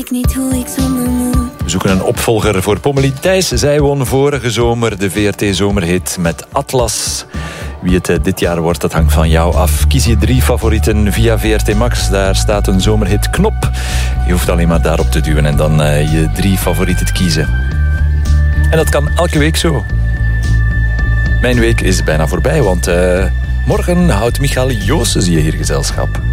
Ik niet hoe ik zonder moet. We zoeken een opvolger voor Pommelie Thijs. Zij won vorige zomer de VRT-zomerhit met Atlas. Wie het dit jaar wordt, dat hangt van jou af. Kies je 3 favorieten via VRT Max. Daar staat een zomerhit-knop. Je hoeft alleen maar daarop te duwen en dan je 3 favorieten te kiezen. En dat kan elke week zo. Mijn week is bijna voorbij, want morgen houdt Michael Joosten hier gezelschap.